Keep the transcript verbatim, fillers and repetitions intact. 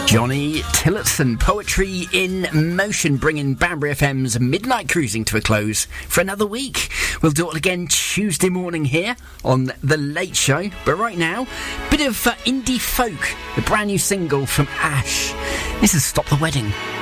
Johnny Tillotson, Poetry in Motion, bringing Banbury F M's Midnight Cruising to a close for another week. We'll do it again Tuesday morning here on The Late Show. But right now, bit of uh, indie folk, the brand new single from Ash. This is Stop the Wedding.